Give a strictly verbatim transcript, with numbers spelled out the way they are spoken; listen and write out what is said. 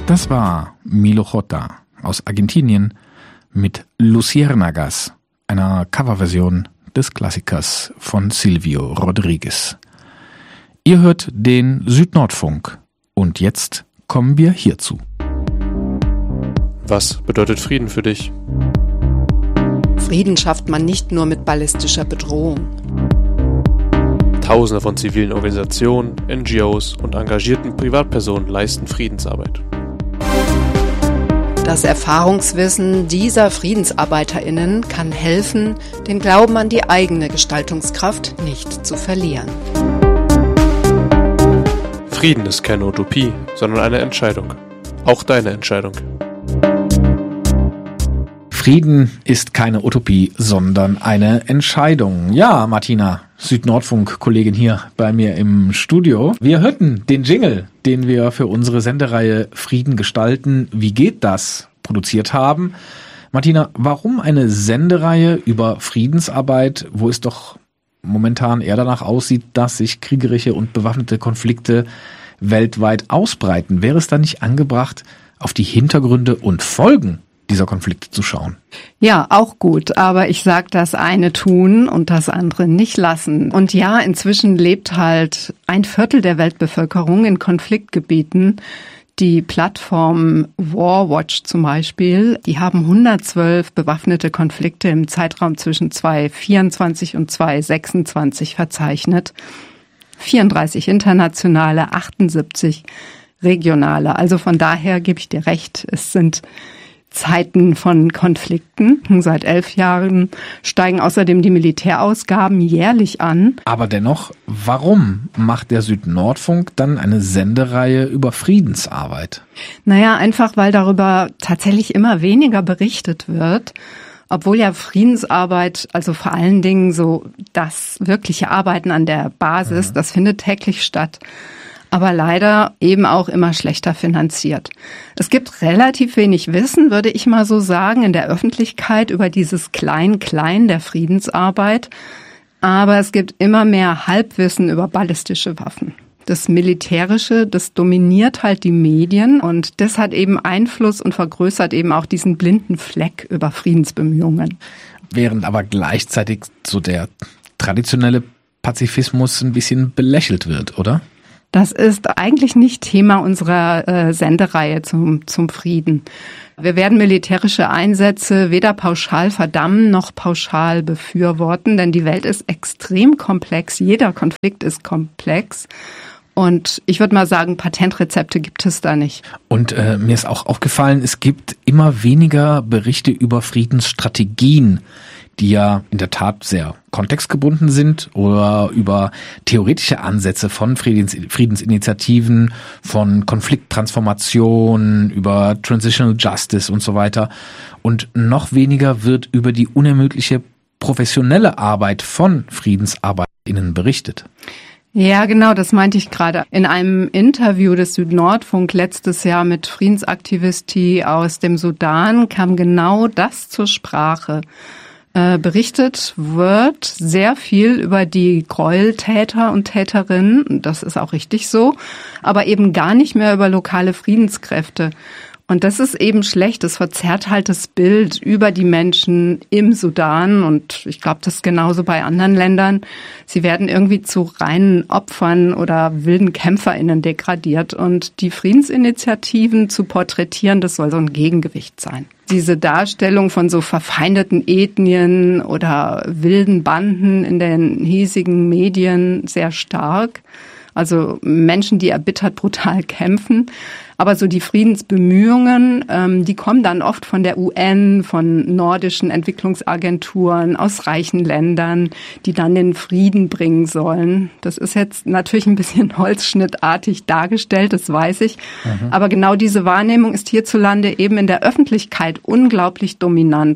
Das war Milo J. aus Argentinien mit Luciérnagas, einer Coverversion des Klassikers von Silvio Rodríguez. Ihr hört den Süd-Nord-Funk und jetzt kommen wir hierzu. Was bedeutet Frieden für dich? Frieden schafft man nicht nur mit ballistischer Bedrohung. Tausende von zivilen Organisationen, N G Os und engagierten Privatpersonen leisten Friedensarbeit. Das Erfahrungswissen dieser FriedensarbeiterInnen kann helfen, den Glauben an die eigene Gestaltungskraft nicht zu verlieren. Frieden ist keine Utopie, sondern eine Entscheidung. Auch deine Entscheidung. Frieden ist keine Utopie, sondern eine Entscheidung. Ja, Martina, Süd-Nordfunk-Kollegin hier bei mir im Studio. Wir hörten den Jingle, den wir für unsere Sendereihe Frieden gestalten. Wie geht das? Produziert haben. Martina, warum eine Sendereihe über Friedensarbeit, wo es doch momentan eher danach aussieht, dass sich kriegerische und bewaffnete Konflikte weltweit ausbreiten? Wäre es dann nicht angebracht, auf die Hintergründe und Folgen dieser Konflikte zu schauen? Ja, auch gut, aber ich sag, das eine tun und das andere nicht lassen. Und ja, inzwischen lebt halt ein Viertel der Weltbevölkerung in Konfliktgebieten. Die Plattform Warwatch zum Beispiel, die haben hundertzwölf bewaffnete Konflikte im Zeitraum zwischen zweitausendvierundzwanzig und zweitausendsechsundzwanzig verzeichnet. vierunddreißig internationale, achtundsiebzig regionale. Also von daher gebe ich dir recht, es sind Zeiten von Konflikten. Seit elf Jahren steigen außerdem die Militärausgaben jährlich an. Aber dennoch, warum macht der Süd-Nordfunk dann eine Sendereihe über Friedensarbeit? Naja, einfach weil darüber tatsächlich immer weniger berichtet wird. Obwohl ja Friedensarbeit, also vor allen Dingen so das wirkliche Arbeiten an der Basis, mhm. das findet täglich statt. Aber leider eben auch immer schlechter finanziert. Es gibt relativ wenig Wissen, würde ich mal so sagen, in der Öffentlichkeit über dieses Klein-Klein der Friedensarbeit. Aber es gibt immer mehr Halbwissen über ballistische Waffen. Das Militärische, das dominiert halt die Medien und das hat eben Einfluss und vergrößert eben auch diesen blinden Fleck über Friedensbemühungen. Während aber gleichzeitig so der traditionelle Pazifismus ein bisschen belächelt wird, oder? Das ist eigentlich nicht Thema unserer äh, Sendereihe zum, zum Frieden. Wir werden militärische Einsätze weder pauschal verdammen noch pauschal befürworten, denn die Welt ist extrem komplex. Jeder Konflikt ist komplex. Und ich würde mal sagen, Patentrezepte gibt es da nicht. Und äh, mir ist auch aufgefallen, es gibt immer weniger Berichte über Friedensstrategien, die ja in der Tat sehr kontextgebunden sind, oder über theoretische Ansätze von Friedens, Friedensinitiativen, von Konflikttransformation, über Transitional Justice und so weiter. Und noch weniger wird über die unermüdliche professionelle Arbeit von FriedensarbeiterInnen berichtet. Ja, genau, das meinte ich gerade. In einem Interview des Süd-Nordfunk letztes Jahr mit Friedensaktivisti aus dem Sudan kam genau das zur Sprache. Äh, berichtet wird sehr viel über die Gräueltäter und Täterinnen, das ist auch richtig so, aber eben gar nicht mehr über lokale Friedenskräfte. Und das ist eben schlecht, das verzerrt halt das Bild über die Menschen im Sudan und ich glaube, das ist genauso bei anderen Ländern. Sie werden irgendwie zu reinen Opfern oder wilden KämpferInnen degradiert und die Friedensinitiativen zu porträtieren, das soll so ein Gegengewicht sein. Diese Darstellung von so verfeindeten Ethnien oder wilden Banden in den hiesigen Medien sehr stark. Also Menschen, die erbittert brutal kämpfen. Aber so die Friedensbemühungen, ähm, die kommen dann oft von der U N, von nordischen Entwicklungsagenturen aus reichen Ländern, die dann den Frieden bringen sollen. Das ist jetzt natürlich ein bisschen holzschnittartig dargestellt, das weiß ich. Mhm. Aber genau diese Wahrnehmung ist hierzulande eben in der Öffentlichkeit unglaublich dominant.